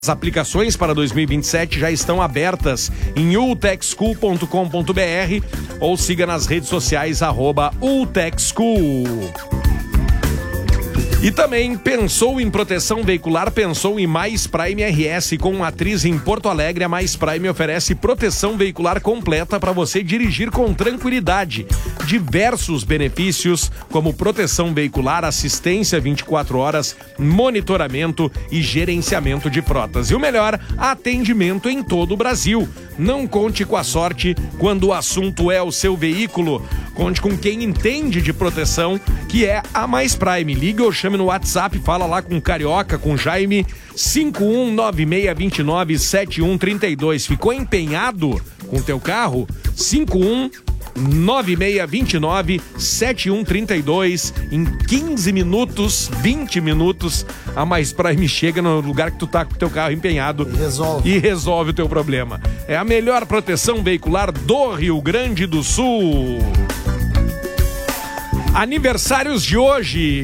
As aplicações para 2027 já estão abertas em ultechschool.com.br ou siga nas redes sociais @ultechschool. E também pensou em proteção veicular, pensou em Mais Prime RS. Com matriz em Porto Alegre, a Mais Prime oferece proteção veicular completa para você dirigir com tranquilidade. Diversos benefícios, como proteção veicular, assistência 24 horas, monitoramento e gerenciamento de frotas. E o melhor, atendimento em todo o Brasil. Não conte com a sorte quando o assunto é o seu veículo. Conte com quem entende de proteção, que é a Mais Prime. Liga ou chame no WhatsApp, fala lá com o Carioca, com o Jaime, 5196297132. Ficou empenhado com o teu carro? 5196297132. Em 15 minutos, 20 minutos, a Mais Prime chega no lugar que tu tá com o teu carro empenhado e resolve o teu problema. É a melhor proteção veicular do Rio Grande do Sul. Aniversários de hoje.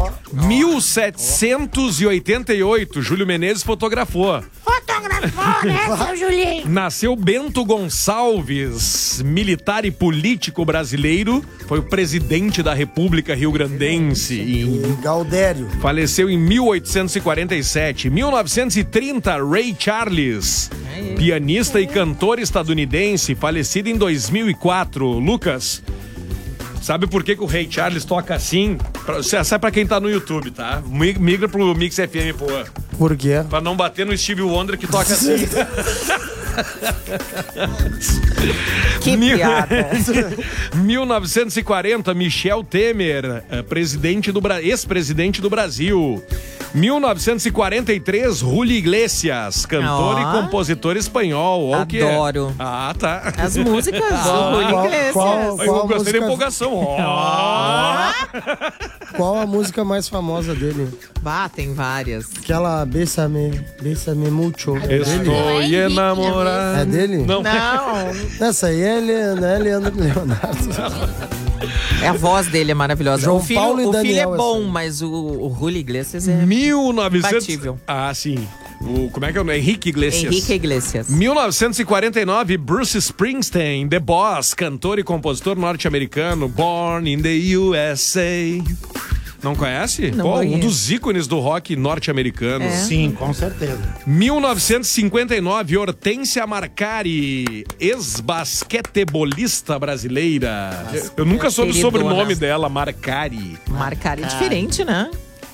1788. Júlio Menezes fotografou, né, seu Julinho? Nasceu Bento Gonçalves, militar e político brasileiro. Foi o presidente da República Rio-Grandense. E Galdério. Faleceu em 1847. 1930, Ray Charles, pianista e cantor estadunidense, falecido em 2004. Lucas, sabe por que o Ray Charles toca assim? Sabe pra quem tá no YouTube, tá? Migra pro Mix FM, pô. Por quê? Pra não bater no Stevie Wonder que toca assim. Que piada. 1940, Michel Temer, ex-presidente do Brasil. 1943, Julio Iglesias, cantor e compositor espanhol. Adoro. Ah, tá. As músicas do Julio Iglesias. Eu gostei da empolgação. Qual a música mais famosa dele? Tem várias. Aquela Bésame Mucho. Estou enamorado. É dele? Não. Essa aí é Leandro Leonardo. A voz dele é maravilhosa. João O filho Paulo e Daniel, é bom, assim. mas o Julio Iglesias é 1900... imbatível. Ah, sim. Como é que é o nome? Henrique Iglesias. 1949, Bruce Springsteen, The Boss, cantor e compositor norte-americano, born in the USA. Não conhece? Não conheço. Um dos ícones do rock norte-americano. Sim, com certeza. 1959, Hortência Marcari, ex-basquetebolista brasileira. Eu nunca soube o sobrenome dela, Marcari. Marcari é diferente, né?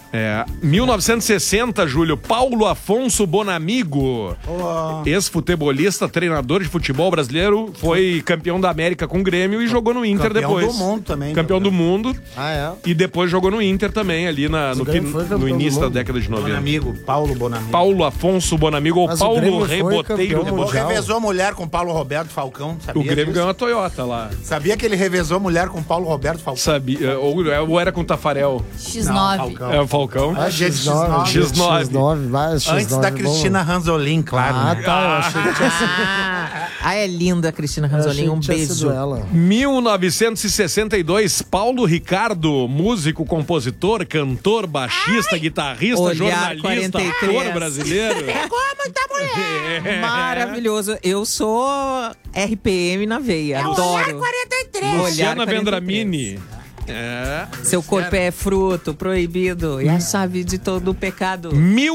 1960, Júlio, Paulo Afonso Bonamigo, ex-futebolista, treinador de futebol brasileiro, foi campeão da América com o Grêmio e jogou no Inter depois. Campeão do mundo também. Campeão do mundo. E depois jogou no Inter também, ali no início da década de 90. Paulo Bonamigo. Paulo Afonso Bonamigo, ou Paulo Reboteiro de Mundial. Revezou mulher com Paulo Roberto Falcão, sabia? O Grêmio disso? ganhou a Toyota lá. Sabia que ele revezou mulher com Paulo Roberto Falcão? Sabia, ou era com o Tafarel. X9. Não, Falcão. X9. Antes da Cristina Ranzolin, claro. Eu achei que tinha sido. É linda a Cristina Ranzolin, um beijo. 1962, Paulo Ricardo, músico, compositor, cantor, baixista, guitarrista, Olhar jornalista, 43. ator brasileiro. Pegou muita mulher. Maravilhoso. Eu sou RPM na veia, adoro. 43. Luciana Vendramini. Seu corpo é fruto proibido e a chave de todo o pecado.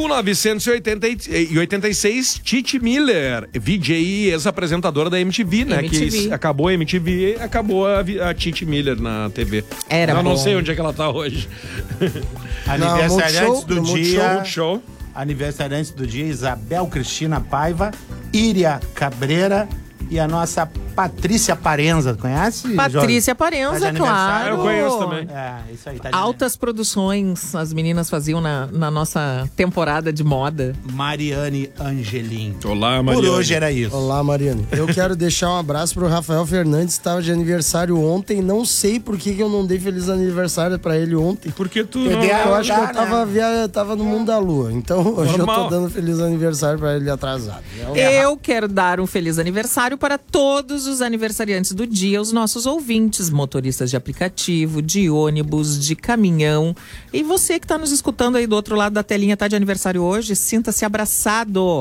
1986, Titi Miller, VJ, ex-apresentadora da MTV, né? MTV. Que acabou a MTV, acabou a Titi Miller na TV. Eu não sei onde é que ela tá hoje. Aniversariantes do dia. Multishow. Aniversariantes do dia, Isabel Cristina Paiva, Íria Cabreira e a nossa Patrícia Parenza, conhece? Patrícia Parenza, claro. Eu conheço também. Isso aí, Altas produções as meninas faziam na nossa temporada de moda. Mariane Angelim. Olá, Mariane. Por hoje era isso. Olá, Mariane. Eu quero deixar um abraço pro Rafael Fernandes, estava de aniversário ontem. Não sei por que eu não dei feliz aniversário pra ele ontem. Porque tu Eu acho que eu tava no mundo da lua. Então hoje eu tô dando feliz aniversário pra ele atrasado. Eu quero dar um feliz aniversário para todos todos os aniversariantes do dia, os nossos ouvintes, motoristas de aplicativo, de ônibus, de caminhão. E você que está nos escutando aí do outro lado da telinha, tá de aniversário hoje, sinta-se abraçado.